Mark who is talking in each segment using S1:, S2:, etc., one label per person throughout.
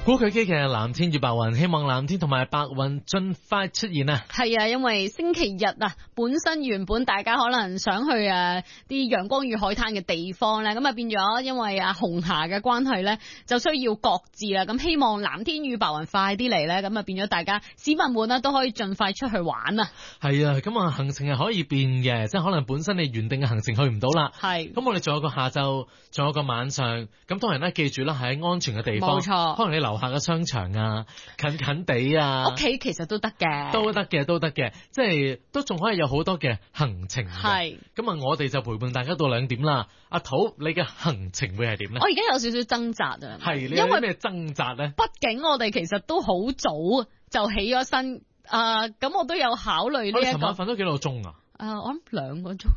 S1: 古巨基嘅藍天與白雲，希望藍天同埋白雲盡快出現啊！
S2: 係啊，因為星期日啊，本身原本大家可能想去啲陽光與海灘嘅地方咧，咁啊變咗因為紅霞嘅關係咧，就需要擱置啦。咁希望藍天與白雲快啲嚟咧，咁啊變咗大家市民們咧都可以盡快出去玩啊！
S1: 係啊，咁啊行程係可以變嘅，即係可能本身你原定嘅行程去唔到啦。
S2: 係，
S1: 咁我哋仲有個下晝，仲有個晚上，咁當然咧記住啦，喺安全嘅地方。冇錯，可能你樓下嘅商場啊，近近地啊，
S2: 屋企其實都得嘅，
S1: 都得嘅，即係都仲可以有好多嘅行程。係，咁啊，我哋就陪伴大家到2點啦。阿土，你嘅行程會係點咧？
S2: 我而家有少少掙扎啊，
S1: 係，你有咩掙扎咧？
S2: 畢竟我哋其實都好早就起咗身，咁我都有考慮呢一個。
S1: 我哋尋晚瞓咗幾多個鐘啊？
S2: 我諗2個鐘。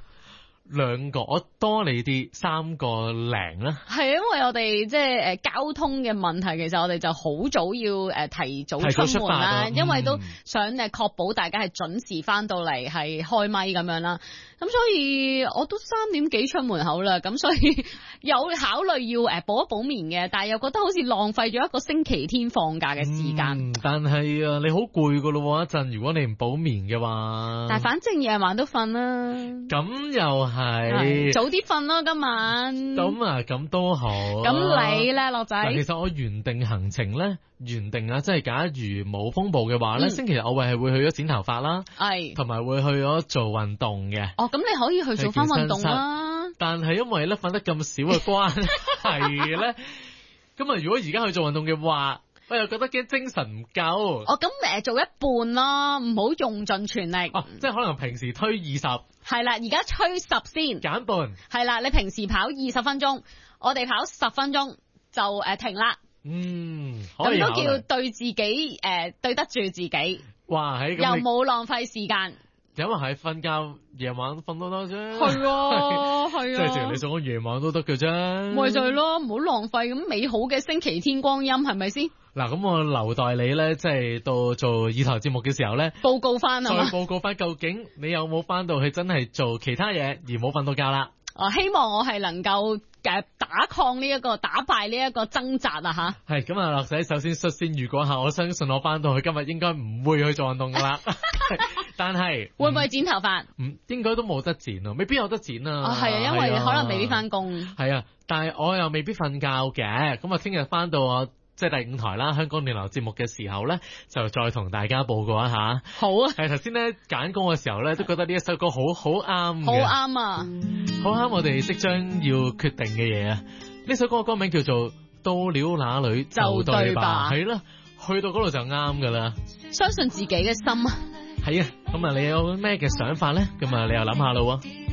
S1: 2個，我多你啲3個零啦。
S2: 係因為我哋即係交通嘅問題，其實我哋就好早要提早出門啦，因為都想確保大家係準時翻到嚟係開咪咁樣啦。咁所以我都3點幾出門口啦，咁所以有考慮要補一補眠嘅，但係又覺得好似浪費咗一個星期天放假嘅時間。
S1: 但係你好攰噶咯一陣，如果你唔補眠嘅話。
S2: 但係反正夜晚都瞓啦。
S1: 咁又係
S2: 早啲瞓咯，今晚。
S1: 咁都好。
S2: 咁你咧，樂仔？
S1: 其實我原定行程咧，即係假如冇風暴嘅話咧，星期日我會去咗剪頭髮啦，同埋會去咗做運動嘅。
S2: 咁你可以去做翻運動啦。
S1: 但係因為咧瞓得咁少嘅關係咧，咁啊如果而家去做運動嘅話，我又覺得驚精神唔夠。
S2: 咁做一半咯，唔好用盡全力。
S1: 即係可能平時推20。係
S2: 啦，而家吹10先，
S1: 減半。係
S2: 啦，你平時跑20分鐘，我哋跑10分鐘就停啦。咁都叫對自己對得住自己。
S1: 哇，
S2: 又冇浪費時間。
S1: 因為係瞓覺，夜晚瞓多多啫。
S2: 係啊，
S1: 即係正如你所講，夜晚都得嘅啫。
S2: 咪就係咯，唔好浪費咁美好嘅星期天光陰，係咪先？
S1: 嗱，咁我留待你咧，即係到做2台節目嘅時候咧，
S2: 報告翻
S1: 再報告翻究竟你有冇翻到去真係做其他嘢而冇瞓到覺啦。
S2: 希望我係能夠打敗呢一個掙扎啊吓。係
S1: 咁啊，樂仔首先率先預告下，我相信我翻到去今日應該唔會去做運動噶啦。但係
S2: 會唔會剪頭髮？
S1: 應該都冇得剪啊，未必有得剪啊。
S2: 係啊，因為可能未必翻工。
S1: 係啊，但係我又未必瞓覺嘅。咁啊，聽日翻到我即係第5台啦，香港電台節目嘅時候咧，就再同大家報告一下。
S2: 好啊。
S1: 頭先咧揀歌嘅時候咧，都覺得呢一首歌好啱嘅。
S2: 好啱啊！
S1: 好啱我哋即將要決定嘅嘢啊！呢首歌嘅歌名叫做《到了那裏就對吧》。係啦，去到嗰度就啱噶啦。
S2: 相信自己嘅心啊！
S1: 係啊，咁啊，你有咩嘅想法咧？咁啊，你又諗下咯喎。